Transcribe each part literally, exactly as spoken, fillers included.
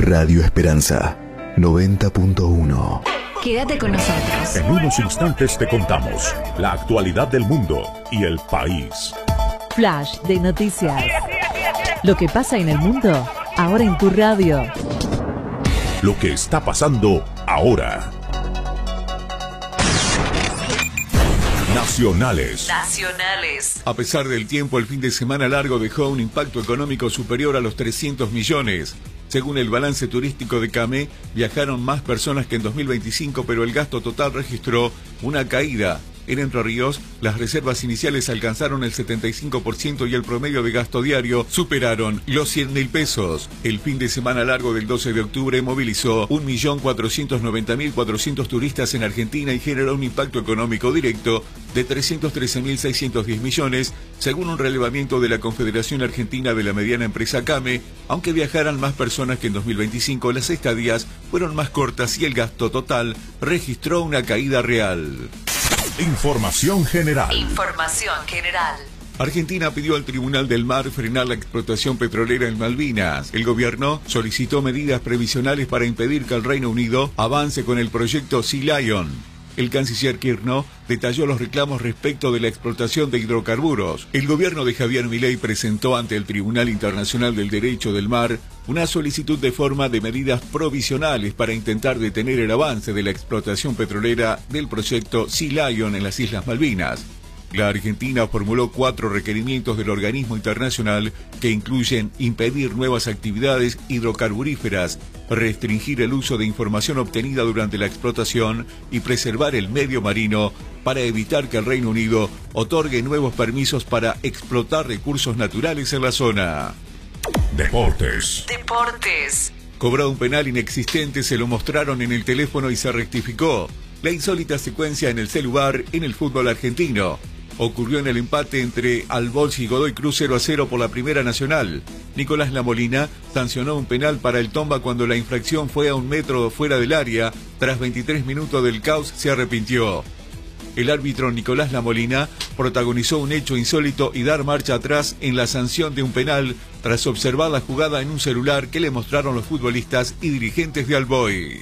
Radio Esperanza noventa punto uno. Quédate con nosotros. En unos instantes te contamos la actualidad del mundo y el país. Flash de noticias. Lo que pasa en el mundo, ahora en tu radio. Lo que está pasando ahora. Nacionales. Nacionales. A pesar del tiempo, el fin de semana largo dejó un impacto económico superior a los trescientos millones. Según el balance turístico de CAME, viajaron más personas que en dos mil veinticinco, pero el gasto total registró una caída. En Entre Ríos, las reservas iniciales alcanzaron el setenta y cinco por ciento y el promedio de gasto diario superaron los cien mil pesos. El fin de semana largo del doce de octubre movilizó un millón cuatrocientos noventa mil cuatrocientos turistas en Argentina y generó un impacto económico directo de trescientos trece mil seiscientos diez millones, según un relevamiento de la Confederación Argentina de la Mediana Empresa CAME. Aunque viajaran más personas que en dos mil veinticinco, las estadías fueron más cortas y el gasto total registró una caída real. Información general. Información general. Argentina pidió al Tribunal del Mar frenar la explotación petrolera en Malvinas. El gobierno solicitó medidas previsionales para impedir que el Reino Unido avance con el proyecto Sea Lion. El canciller Kirchner detalló los reclamos respecto de la explotación de hidrocarburos. El gobierno de Javier Milei presentó ante el Tribunal Internacional del Derecho del Mar una solicitud de forma de medidas provisionales para intentar detener el avance de la explotación petrolera del proyecto Sea Lion en las Islas Malvinas. La Argentina formuló cuatro requerimientos del organismo internacional que incluyen impedir nuevas actividades hidrocarburíferas, restringir el uso de información obtenida durante la explotación y preservar el medio marino para evitar que el Reino Unido otorgue nuevos permisos para explotar recursos naturales en la zona. Deportes. Deportes. Cobró un penal inexistente, se lo mostraron en el teléfono y se rectificó. La insólita secuencia en el celular en el fútbol argentino. Ocurrió en el empate entre Albols y Godoy Cruz cero a cero por la Primera Nacional. Nicolás Lamolina sancionó un penal para el Tomba cuando la infracción fue a un metro fuera del área. Tras veintitrés minutos del caos se arrepintió. El árbitro Nicolás Lamolina protagonizó un hecho insólito y dar marcha atrás en la sanción de un penal tras observar la jugada en un celular que le mostraron los futbolistas y dirigentes de Alboy.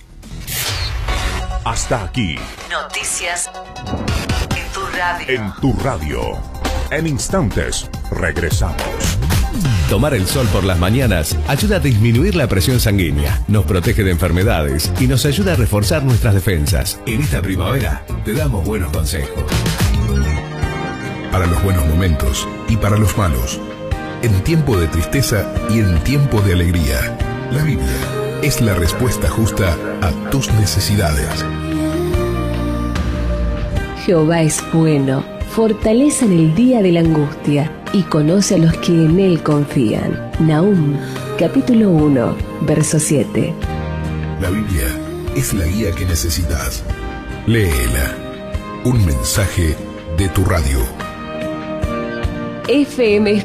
Hasta aquí. Noticias en tu radio. En tu radio. En instantes, regresamos. Tomar el sol por las mañanas ayuda a disminuir la presión sanguínea, nos protege de enfermedades y nos ayuda a reforzar nuestras defensas. En esta primavera te damos buenos consejos. Para los buenos momentos y para los malos. En tiempo de tristeza y en tiempo de alegría. La Biblia es la respuesta justa a tus necesidades. Jehová es bueno, fortaleza en el día de la angustia, y conoce a los que en él confían. Nahum, capítulo uno, verso siete. La Biblia es la guía que necesitas. Léela. Un mensaje de tu radio. F M